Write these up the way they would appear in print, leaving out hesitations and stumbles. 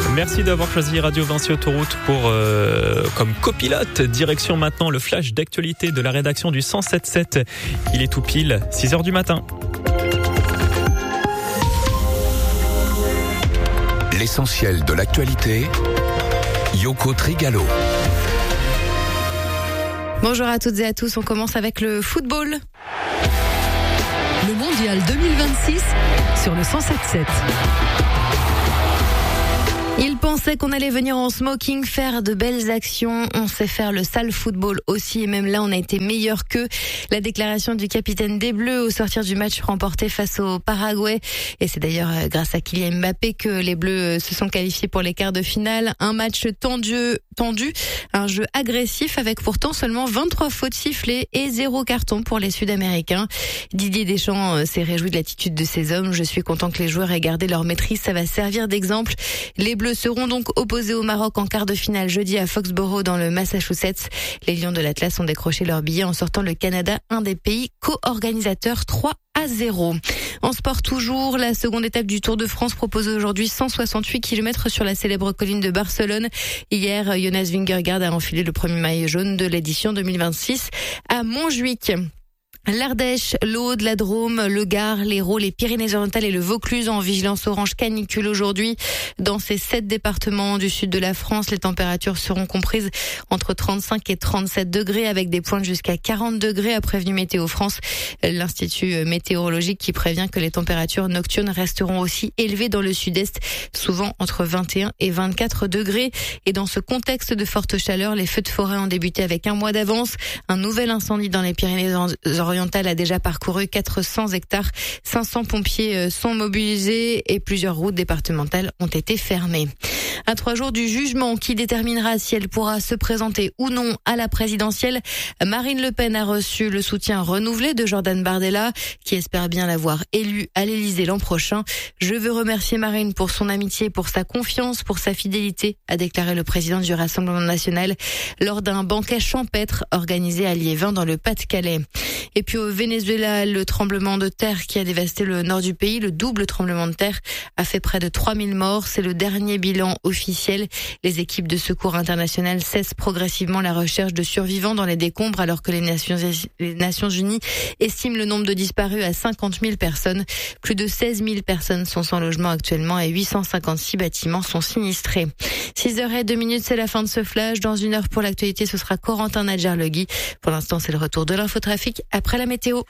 Merci d'avoir choisi Radio Vinci Autoroute pour comme copilote. Direction maintenant le flash d'actualité de la rédaction du 107.7. Il est tout pile 6h du matin. L'essentiel de l'actualité, Yoko Trigalo. Bonjour à toutes et à tous, on commence avec le football. Le mondial 2026 sur le 107.7. Il pensait qu'on allait venir en smoking faire de belles actions. On sait faire le sale football aussi et même là on a été meilleur qu'eux. La déclaration du capitaine des Bleus au sortir du match remporté face au Paraguay. Et c'est d'ailleurs grâce à Kylian Mbappé que les Bleus se sont qualifiés pour les quarts de finale. Un match tendu, un jeu agressif avec pourtant seulement 23 fautes sifflées et 0 carton pour les Sud-Américains. Didier Deschamps s'est réjoui de l'attitude de ces hommes. Je suis content que les joueurs aient gardé leur maîtrise, ça va servir d'exemple. Les Bleus seront donc opposés au Maroc en quart de finale jeudi à Foxborough dans le Massachusetts. Les Lions de l'Atlas ont décroché leur billet en sortant le Canada, un des pays co-organisateurs 3-0. En sport toujours, la seconde étape du Tour de France propose aujourd'hui 168 km sur la célèbre colline de Barcelone. Hier, Jonas Vingegaard a enfilé le premier maillot jaune de l'édition 2026 à Montjuic. L'Ardèche, l'Aude, la Drôme, le Gard, l'Hérault, les Pyrénées-Orientales et le Vaucluse en vigilance orange canicule aujourd'hui. Dans ces 7 départements du sud de la France, les températures seront comprises entre 35 et 37 degrés avec des pointes jusqu'à 40 degrés, a prévenu Météo France. L'Institut météorologique qui prévient que les températures nocturnes resteront aussi élevées dans le sud-est, souvent entre 21 et 24 degrés. Et dans ce contexte de forte chaleur, les feux de forêt ont débuté avec un mois d'avance. Un nouvel incendie dans les Pyrénées-Orientales a déjà parcouru 400 hectares. 500 pompiers sont mobilisés et plusieurs routes départementales ont été fermées. À 3 jours du jugement qui déterminera si elle pourra se présenter ou non à la présidentielle, Marine Le Pen a reçu le soutien renouvelé de Jordan Bardella, qui espère bien l'avoir élue à l'Élysée l'an prochain. Je veux remercier Marine pour son amitié, pour sa confiance, pour sa fidélité, a déclaré le président du Rassemblement national lors d'un banquet champêtre organisé à Liévin dans le Pas-de-Calais. Et puis au Venezuela, le tremblement de terre qui a dévasté le nord du pays, le double tremblement de terre, a fait près de 3000 morts. C'est le dernier bilan officiel. Les équipes de secours internationales cessent progressivement la recherche de survivants dans les décombres alors que les Nations Unies estiment le nombre de disparus à 50 000 personnes. Plus de 16 000 personnes sont sans logement actuellement et 856 bâtiments sont sinistrés. 6h02, c'est la fin de ce flash. Dans 1 heure pour l'actualité, ce sera Corentin Nadjar-Legui. Pour l'instant, c'est le retour de l'infotrafic après la météo.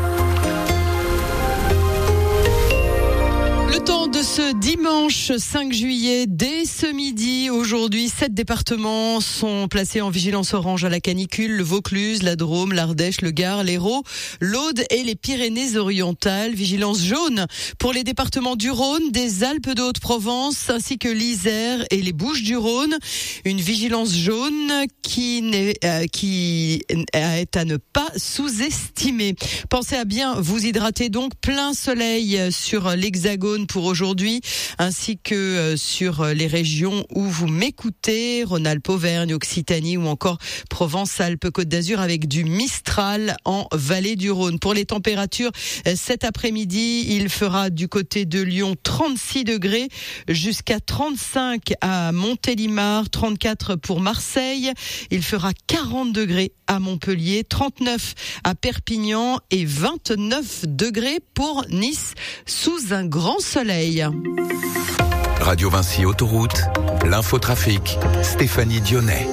Le temps de ce dimanche 5 juillet, dès ce midi, aujourd'hui, 7 départements sont placés en vigilance orange à la canicule, le Vaucluse, la Drôme, l'Ardèche, le Gard, l'Hérault, l'Aude et les Pyrénées-Orientales. Vigilance jaune pour les départements du Rhône, des Alpes de Haute-Provence ainsi que l'Isère et les Bouches-du-Rhône. Une vigilance jaune qui est à ne pas sous-estimer. Pensez à bien vous hydrater donc, plein soleil sur l'Hexagone pour aujourd'hui, ainsi que sur les régions où vous m'écoutez, Rhône-Alpes, Auvergne, Occitanie ou encore Provence-Alpes-Côte d'Azur avec du Mistral en vallée du Rhône. Pour les températures, cet après-midi, il fera du côté de Lyon 36 degrés jusqu'à 35 à Montélimar, 34 pour Marseille. Il fera 40 degrés à Montpellier, 39 à Perpignan et 29 degrés pour Nice sous un grand soleil. Radio Vinci Autoroute, l'infotrafic, Stéphanie Dionnet.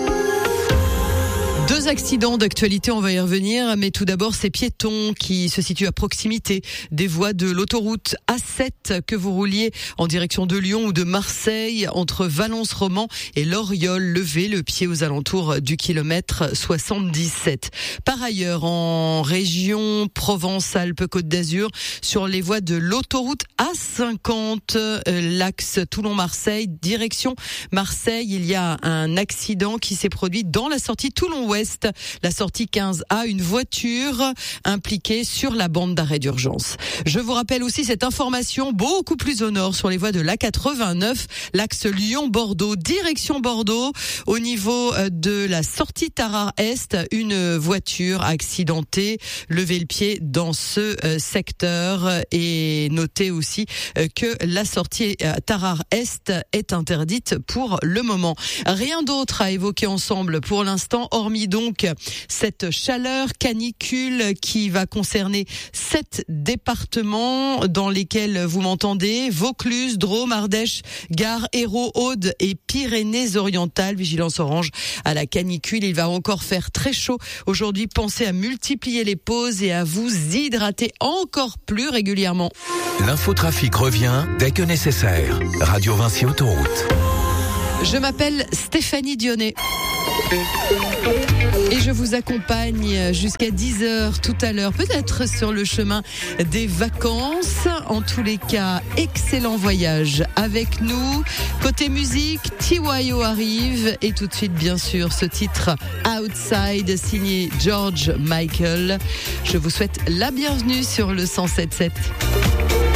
2 accidents d'actualité, on va y revenir, mais tout d'abord ces piétons qui se situent à proximité des voies de l'autoroute A7 que vous rouliez en direction de Lyon ou de Marseille entre Valence-Roman et Loriol. Levez le pied aux alentours du kilomètre 77. Par ailleurs, en région Provence-Alpes-Côte d'Azur, sur les voies de l'autoroute A50, l'axe Toulon-Marseille, direction Marseille, il y a un accident qui s'est produit dans la sortie Toulon-Ouest ouest, la sortie 15A, une voiture impliquée sur la bande d'arrêt d'urgence. Je vous rappelle aussi cette information beaucoup plus au nord sur les voies de l'A89, l'axe Lyon-Bordeaux, direction Bordeaux, au niveau de la sortie Tarare-Est, une voiture accidentée. Levez le pied dans ce secteur et notez aussi que la sortie Tarare-Est est interdite pour le moment. Rien d'autre à évoquer ensemble pour l'instant, hormis donc cette chaleur canicule qui va concerner 7 départements dans lesquels vous m'entendez: Vaucluse, Drôme, Ardèche, Gare, Hérault, Aude et Pyrénées-Orientales. Vigilance orange à la canicule. Il va encore faire très chaud aujourd'hui. Pensez à multiplier les pauses et à vous hydrater encore plus régulièrement. L'infotrafic revient dès que nécessaire. Radio Vinci Autoroute. Je m'appelle Stéphanie Dionnet. Et je vous accompagne jusqu'à 10h tout à l'heure, peut-être sur le chemin des vacances. En tous les cas, excellent voyage avec nous. Côté musique, TYO arrive et tout de suite, bien sûr, ce titre Outside signé George Michael. Je vous souhaite la bienvenue sur le 107.7.